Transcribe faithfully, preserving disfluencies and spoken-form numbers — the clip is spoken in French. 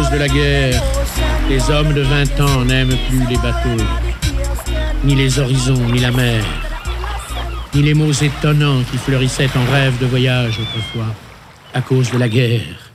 cause de la guerre, les hommes de vingt ans n'aiment plus les bateaux, ni les horizons, ni la mer, ni les mots étonnants qui fleurissaient en rêve de voyage autrefois, à cause de la guerre.